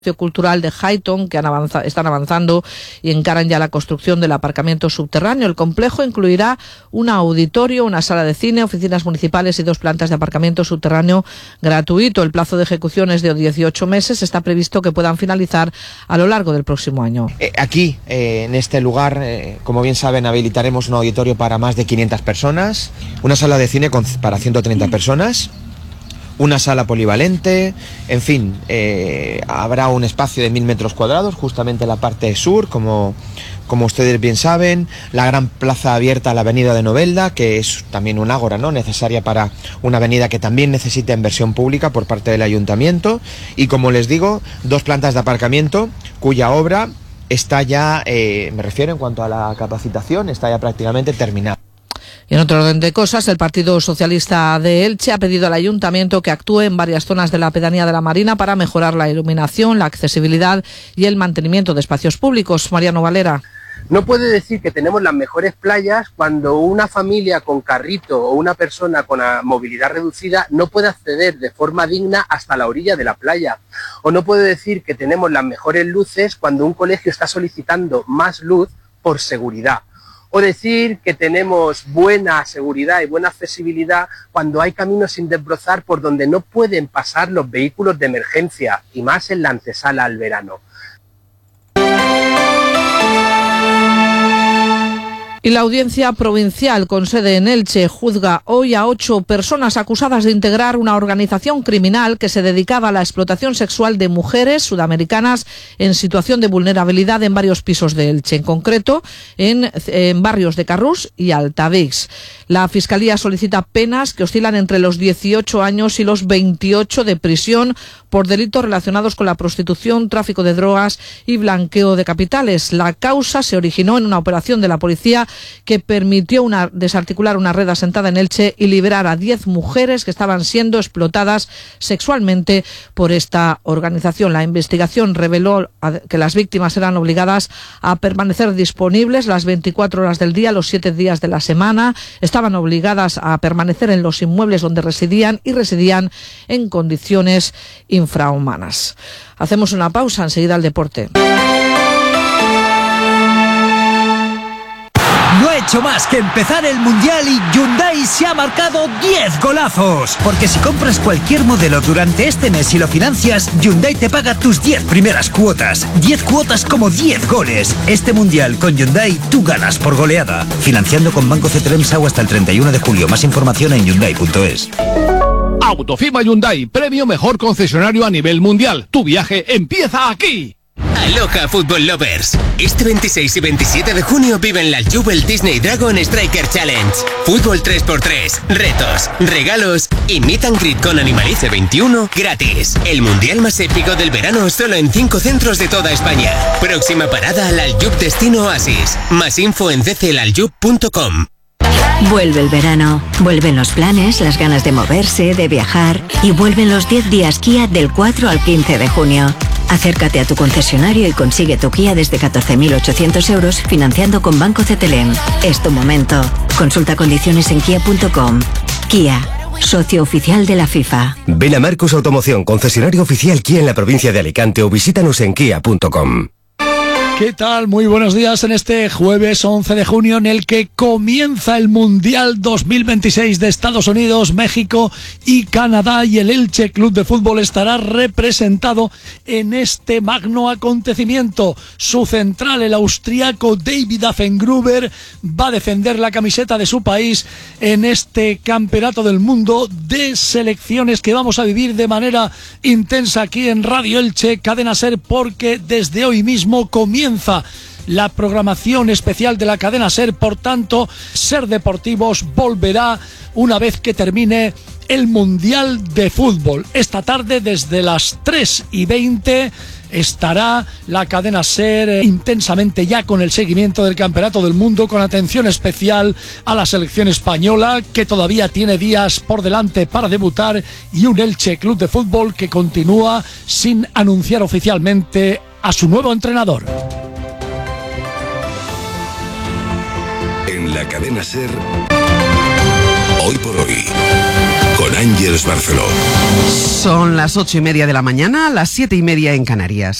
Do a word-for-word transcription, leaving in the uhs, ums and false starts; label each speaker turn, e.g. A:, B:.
A: cultural de Highton, que han avanzado, están avanzando y encaran ya la construcción del aparcamiento subterráneo. El complejo incluirá un auditorio, una sala de cine, oficinas municipales y dos plantas de aparcamiento subterráneo gratuito. El plazo de ejecución es de dieciocho meses. Está previsto que puedan finalizar a lo largo del próximo año.
B: Eh, aquí, eh, en este lugar, eh, como bien saben, habilitaremos un auditorio para más de quinientas personas, una sala de cine con, para ciento treinta personas, una sala polivalente, en fin, eh, habrá un espacio de mil metros cuadrados, justamente en la parte sur, como, como ustedes bien saben, la gran plaza abierta a la avenida de Novelda, que es también un ágora, ¿no?, necesaria para una avenida que también necesita inversión pública por parte del ayuntamiento, y como les digo, dos plantas de aparcamiento, cuya obra está ya, eh, me refiero en cuanto a la capacitación, está ya prácticamente terminada.
A: En otro orden de cosas, el Partido Socialista de Elche ha pedido al Ayuntamiento que actúe en varias zonas de la pedanía de la Marina para mejorar la iluminación, la accesibilidad y el mantenimiento de espacios públicos. Mariano Valera.
C: No puede decir que tenemos las mejores playas cuando una familia con carrito o una persona con movilidad reducida no puede acceder de forma digna hasta la orilla de la playa. O no puede decir que tenemos las mejores luces cuando un colegio está solicitando más luz por seguridad. O decir que tenemos buena seguridad y buena accesibilidad cuando hay caminos sin desbrozar por donde no pueden pasar los vehículos de emergencia, y más en la antesala al verano.
A: Y la Audiencia Provincial, con sede en Elche, juzga hoy a ocho personas acusadas de integrar una organización criminal que se dedicaba a la explotación sexual de mujeres sudamericanas en situación de vulnerabilidad en varios pisos de Elche, en concreto en, en barrios de Carrús y Altavix. La Fiscalía solicita penas que oscilan entre los dieciocho años y los veintiocho de prisión por delitos relacionados con la prostitución, tráfico de drogas y blanqueo de capitales. La causa se originó en una operación de la policía que permitió una, desarticular una red asentada en Elche y liberar a diez mujeres que estaban siendo explotadas sexualmente por esta organización. La investigación reveló que las víctimas eran obligadas a permanecer disponibles las veinticuatro horas del día, los siete días de la semana. Estaban obligadas a permanecer en los inmuebles donde residían y residían en condiciones infrahumanas. Hacemos una pausa, enseguida al deporte.
D: No ha hecho más que empezar el Mundial y Hyundai se ha marcado diez golazos. Porque si compras cualquier modelo durante este mes y lo financias, Hyundai te paga tus diez primeras cuotas. diez cuotas como diez goles. Este Mundial con Hyundai tú ganas por goleada. Financiando con Banco Cetremsau hasta el treinta y uno de julio. Más información en hyundai punto es.
E: Autofima Hyundai, premio mejor concesionario a nivel mundial. Tu viaje empieza aquí.
F: Aloha Football Lovers. Este veintiséis y veintisiete de junio viven la Jubel Disney Dragon Striker Challenge. Fútbol tres por tres, retos, regalos y meet and greet con Animalice veintiuno gratis. El mundial más épico del verano solo en cinco centros de toda España. Próxima parada al Aljub Destino Oasis. Más info en d c l aljub punto com.
G: Vuelve el verano, vuelven los planes, las ganas de moverse, de viajar, y vuelven los diez días Kia del cuatro al quince de junio. Acércate a tu concesionario y consigue tu Kia desde catorce mil ochocientos euros financiando con Banco C T L M. Es tu momento. Consulta condiciones en kia punto com. Kia, socio oficial de la FIFA.
H: Ven a Marcus Automoción, concesionario oficial Kia en la provincia de Alicante, o visítanos en kia punto com.
I: ¿Qué tal? Muy buenos días en este jueves once de junio en el que comienza el Mundial dos mil veintiséis de Estados Unidos, México y Canadá, y el Elche Club de Fútbol estará representado en este magno acontecimiento. Su central, el austriaco David Affengruber, va a defender la camiseta de su país en este campeonato del mundo de selecciones que vamos a vivir de manera intensa aquí en Radio Elche, Cadena SER, porque desde hoy mismo comienza la programación especial de la cadena SER. Por tanto, SER Deportivos volverá una vez que termine el Mundial de Fútbol. Esta tarde, desde las tres y veinte, estará la cadena SER intensamente ya con el seguimiento del Campeonato del Mundo, con atención especial a la selección española, que todavía tiene días por delante para debutar, y un Elche Club de Fútbol que continúa sin anunciar oficialmente a su nuevo entrenador.
J: En la cadena SER, hoy por hoy, con Ángeles Barceló.
K: Son las ocho y media de la mañana, las siete y media en Canarias.